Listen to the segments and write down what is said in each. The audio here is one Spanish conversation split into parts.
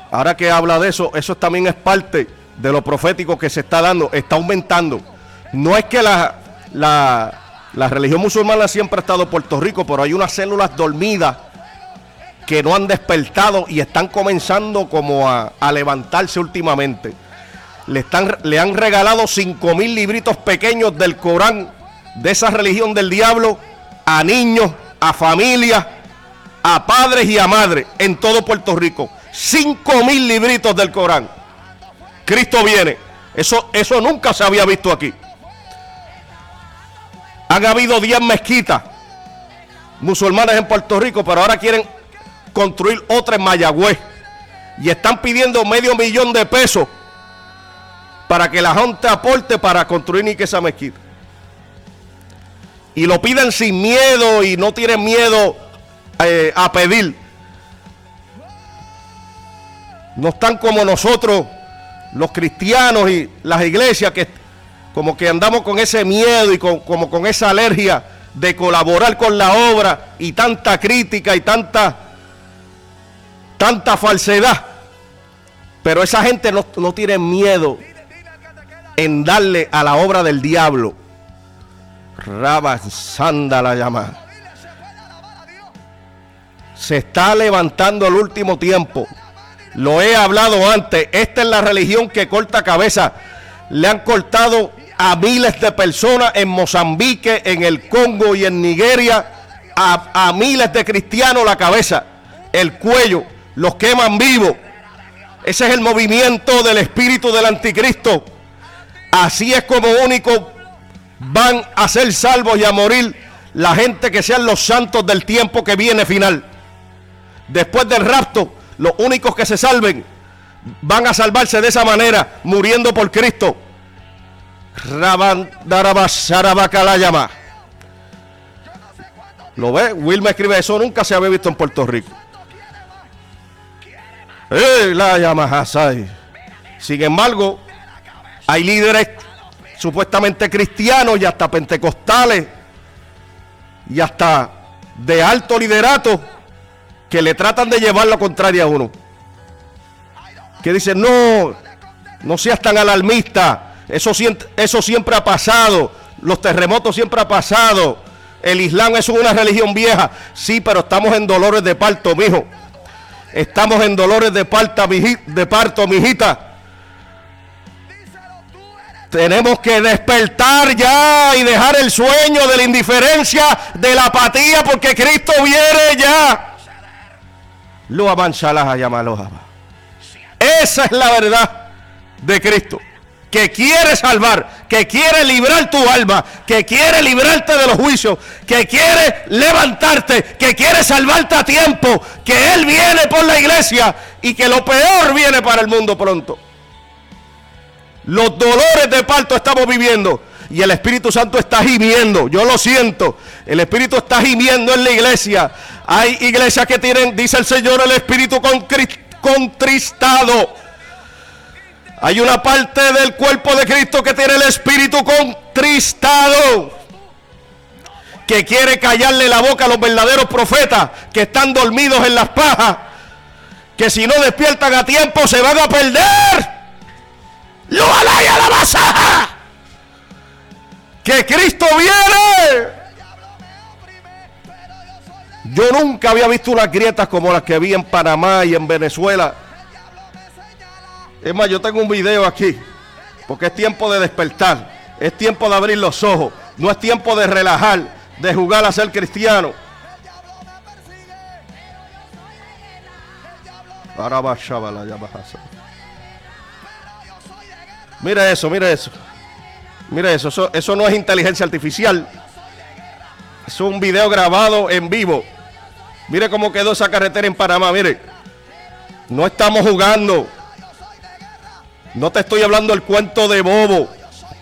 Ahora que habla de eso, eso también es parte de lo profético que se está dando, está aumentando. No es que la religión musulmana siempre ha estado en Puerto Rico, pero hay unas células dormidas que no han despertado y están comenzando como a levantarse últimamente. Le han regalado 5,000 libritos pequeños del Corán, de esa religión del diablo, a niños, a familias, a padres y a madres en todo Puerto Rico. 5,000 libritos del Corán. Cristo viene. Eso nunca se había visto aquí. Han habido 10 mezquitas musulmanas en Puerto Rico, pero ahora quieren construir otra en Mayagüez. Y están pidiendo $500,000 de pesos para que la gente aporte para construir ni que esa mezquita. Y lo piden sin miedo y no tienen miedo a pedir. No están como nosotros, los cristianos y las iglesias, que como que andamos con ese miedo y como con esa alergia de colaborar con la obra y tanta crítica y tanta falsedad. Pero esa gente no tiene miedo en darle a la obra del diablo. Rabasanda la llama. Se está levantando el último tiempo. Lo he hablado antes. Esta es la religión que corta cabeza. Le han cortado a miles de personas en Mozambique, en el Congo y en Nigeria. A miles de cristianos la cabeza, el cuello, los queman vivos. Ese es el movimiento del espíritu del anticristo. Así es como único van a ser salvos y a morir la gente que sean los santos del tiempo que viene final. Después del rapto, los únicos que se salven van a salvarse de esa manera, muriendo por Cristo. ¿Lo ve? Will me escribe, eso nunca se había visto en Puerto Rico. La llama. Sin embargo, hay líderes supuestamente cristianos y hasta pentecostales y hasta de alto liderato que le tratan de llevar la contraria a uno. Que dicen, no seas tan alarmista, eso siempre ha pasado, los terremotos siempre ha pasado, el Islam es una religión vieja. Sí, pero estamos en dolores de parto, mijo. Estamos en dolores de parto, mijita. Tenemos que despertar ya y dejar el sueño de la indiferencia, de la apatía, porque Cristo viene ya. Lo avanzarás a llamarlo. Esa es la verdad de Cristo, que quiere salvar, que quiere librar tu alma, que quiere librarte de los juicios, que quiere levantarte, que quiere salvarte a tiempo, que Él viene por la iglesia y que lo peor viene para el mundo pronto. Los dolores de parto estamos viviendo y el Espíritu Santo está gimiendo. Yo lo siento. El Espíritu está gimiendo en la iglesia. Hay iglesias que tienen, dice el Señor, el Espíritu contristado. Hay una parte del cuerpo de Cristo que tiene el Espíritu contristado, que quiere callarle la boca a los verdaderos profetas que están dormidos en las pajas, que si no despiertan a tiempo se van a perder. ¡Lo alaya la masaja! ¡Que Cristo viene! Yo nunca había visto unas grietas como las que vi en Panamá y en Venezuela. Es más, yo tengo un video aquí, porque es tiempo de despertar, es tiempo de abrir los ojos, no es tiempo de relajar, de jugar a ser cristiano. Mira eso, mira eso. Mira eso, eso no es inteligencia artificial. Es un video grabado en vivo. Mire cómo quedó esa carretera en Panamá, mire. No estamos jugando. No te estoy hablando el cuento de bobo.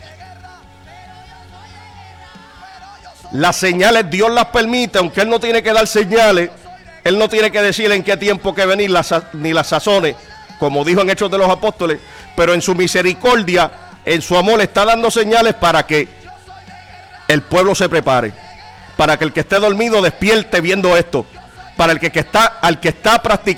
Las señales Dios las permite, aunque Él no tiene que dar señales. Él no tiene que decir en qué tiempo que venir ni las sazones, como dijo en Hechos de los Apóstoles. Pero en su misericordia, en su amor, está dando señales para que el pueblo se prepare. Para que el que esté dormido despierte viendo esto. Para el que está practicando